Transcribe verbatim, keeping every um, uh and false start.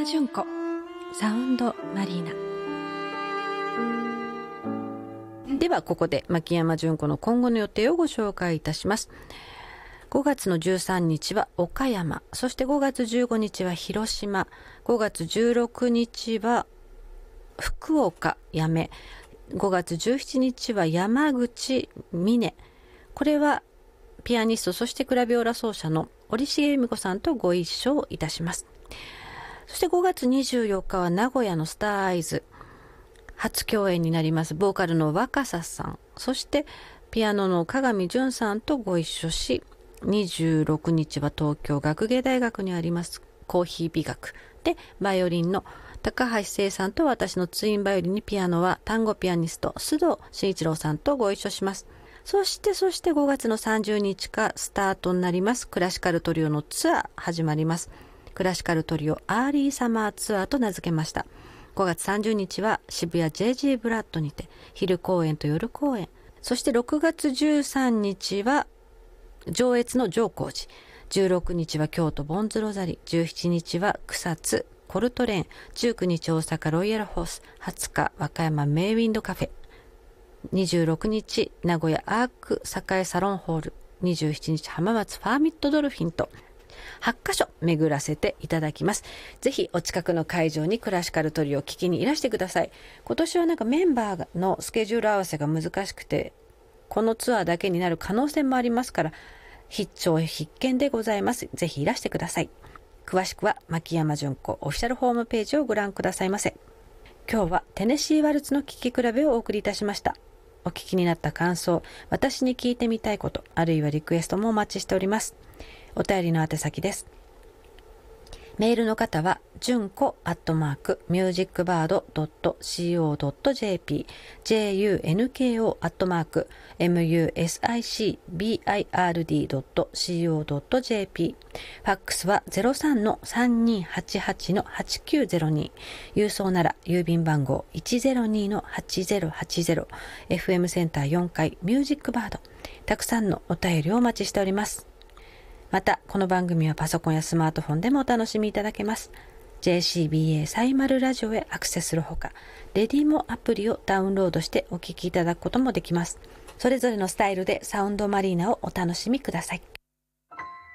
純子サウンドマリーナでは、ここで牧山純子の今後の予定をご紹介いたします。ごがつのじゅうさんにちは岡山、そしてごがつじゅうごにちは広島、ごがつじゅうろくにちは福岡八女、ごがつじゅうしちにちは山口美祢。これはピアニスト、そしてクラビオラ奏者の折重由美子さんとご一緒いたします。そしてごがつにじゅうよっかは名古屋のスターアイズ、初共演になりますボーカルの若狭さん、そしてピアノの鏡淳さんとご一緒し、にじゅうろくにちは東京学芸大学にありますコーヒー美学でバイオリンの高橋聖さんと、私のツインバイオリンにピアノは単語ピアニスト須藤慎一郎さんとご一緒します。そしてそしてごがつのさんじゅうにちからスタートになりますクラシカルトリオのツアー始まります。クラシカルトリオアーリーサマーツアーと名付けました。ごがつさんじゅうにちは渋谷 ジェイジー ブラッドにて昼公演と夜公演、そしてろくがつじゅうさんにちは上越の上光寺、じゅうろくにちは京都ボンズロザリ、じゅうしちにちは草津コルトレーン、じゅうくにち大阪ロイヤルホース、はつか和歌山メイウィンドカフェ、にじゅうろくにち名古屋アーク栄サロンホール、にじゅうしちにち浜松ファーミットドルフィンとはちかしょ巡らせていただきます。ぜひお近くの会場にクラシカルトリオを聴きにいらしてください。今年はなんかメンバーのスケジュール合わせが難しくて、このツアーだけになる可能性もありますから、必聴必見でございます。ぜひいらしてください。詳しくは牧山純子オフィシャルホームページをご覧くださいませ。今日はテネシーワルツの聴き比べをお送りいたしました。お聞きになった感想、私に聞いてみたいこと、あるいはリクエストもお待ちしております。お便りの宛先です。メールの方は純子アットマークミュージックバードドットシーオードットジェーピー、 ジェーユーエヌケーオー アットマーク ミュージックバードドットシーオードットジェーピー、 ファックスは ゼロさんのさんにーはちはちのはちきゅうゼロに、郵送なら郵便番号 いちゼロにのはちゼロはちゼロ、 エフエム センターよんかいミュージックバード。たくさんのお便りをお待ちしております。またこの番組はパソコンやスマートフォンでもお楽しみいただけます。 ジェーシービーエー サイマルラジオへアクセスするほか、レディモアプリをダウンロードしてお聞きいただくこともできます。それぞれのスタイルでサウンドマリーナをお楽しみください。